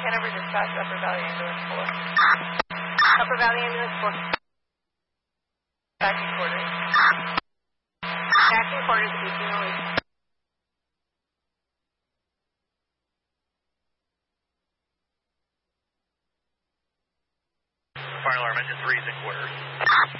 Hanover Dispatch, Upper Valley Ambulance 4. Upper Valley Ambulance 4. Back in quarters. Back in quarters, 1808. Fire alarm engine 3 is in quarters.